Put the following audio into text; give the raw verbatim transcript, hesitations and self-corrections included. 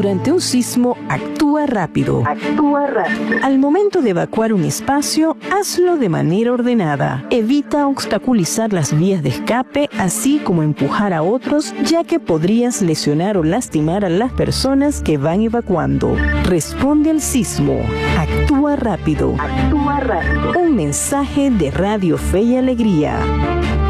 Durante un sismo, actúa rápido. Actúa rápido. Al momento de evacuar un espacio, hazlo de manera ordenada. Evita obstaculizar las vías de escape, así como empujar a otros, ya que podrías lesionar o lastimar a las personas que van evacuando. Responde al sismo. Actúa rápido. Actúa rápido. Un mensaje de Radio Fe y Alegría.